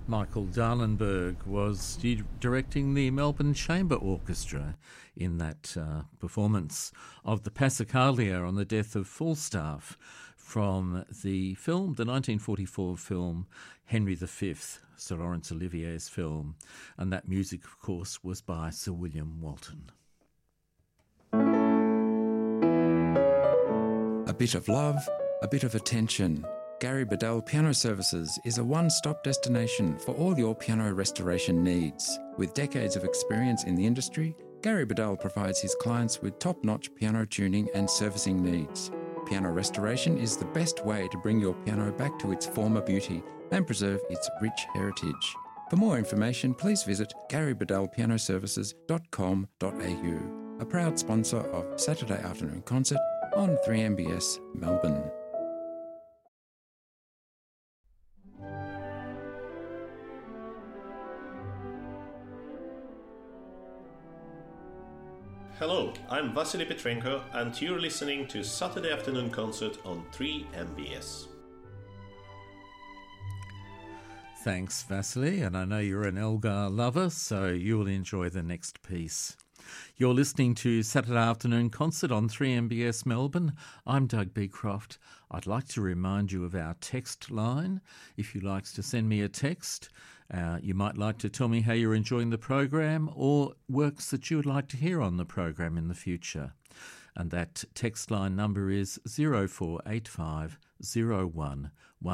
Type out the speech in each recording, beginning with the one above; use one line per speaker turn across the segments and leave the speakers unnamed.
Michael Darlenberg was directing the Melbourne Chamber Orchestra in that performance of the Passacaglia on the death of Falstaff from the film, the 1944 film Henry V, Sir Laurence Olivier's film. And that music, of course, was by Sir William Walton.
A bit of love, a bit of attention. Gary Bedell Piano Services is a one-stop destination for all your piano restoration needs. With decades of experience in the industry, Gary Bedell provides his clients with top-notch piano tuning and servicing needs. Piano restoration is the best way to bring your piano back to its former beauty and preserve its rich heritage. For more information, please visit garybedellpianoservices.com.au, a proud sponsor of Saturday Afternoon Concert on 3MBS Melbourne.
Hello, I'm Vasily Petrenko and you're listening to Saturday Afternoon Concert on 3MBS.
Thanks, Vasily, and I know you're an Elgar lover, so you will enjoy the next piece. You're listening to Saturday Afternoon Concert on 3MBS Melbourne. I'm Doug Beecroft. I'd like to remind you of our text line. If you'd like to send me a text, you might like to tell me how you're enjoying the program or works that you would like to hear on the program in the future. And that text line number is 0485 01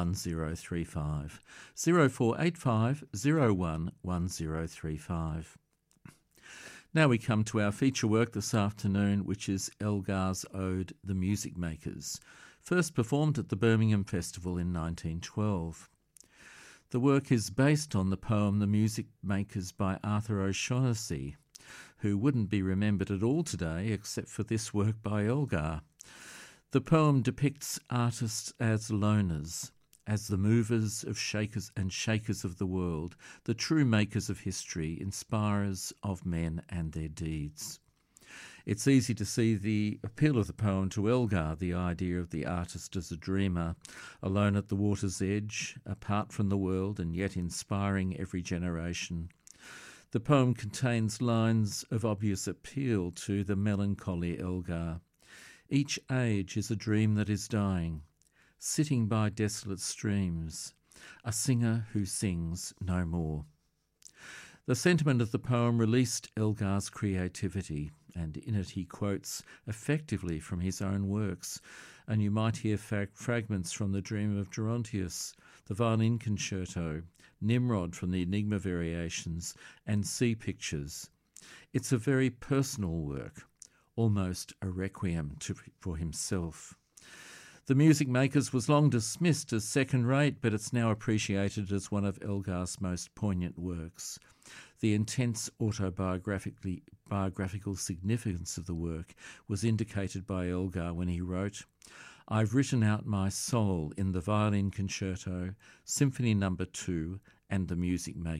1035. 0485 01 1035. Now we come to our feature work this afternoon, which is Elgar's ode, The Music Makers, first performed at the Birmingham Festival in 1912. The work is based on the poem The Music Makers by Arthur O'Shaughnessy, who wouldn't be remembered at all today except for this work by Elgar. The poem depicts artists as loners, as the movers of shakers and shakers of the world, the true makers of history, inspirers of men and their deeds. It's easy to see the appeal of the poem to Elgar, the idea of the artist as a dreamer, alone at the water's edge, apart from the world and yet inspiring every generation. The poem contains lines of obvious appeal to the melancholy Elgar. Each age is a dream that is dying, sitting by desolate streams, a singer who sings no more. The sentiment of the poem released Elgar's creativity, and in it he quotes effectively from his own works, and you might hear fragments from The Dream of Gerontius, the Violin Concerto, Nimrod from the Enigma Variations, and Sea Pictures. It's a very personal work, almost a requiem for himself. The Music Makers was long dismissed as second-rate, but it's now appreciated as one of Elgar's most poignant works. The intense autobiographical significance of the work was indicated by Elgar when he wrote, "I've written out my soul in the Violin Concerto, Symphony No. 2 and the Music